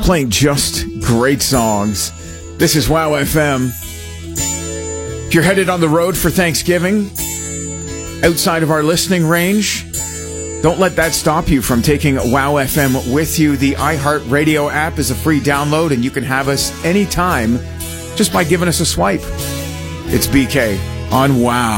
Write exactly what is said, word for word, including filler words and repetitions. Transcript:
playing just great songs. This is Wow F M. If you're headed on the road for Thanksgiving, outside of our listening range, don't let that stop you from taking Wow F M with you. The iHeartRadio app is a free download, and you can have us anytime just by giving us a swipe. It's B K on Wow.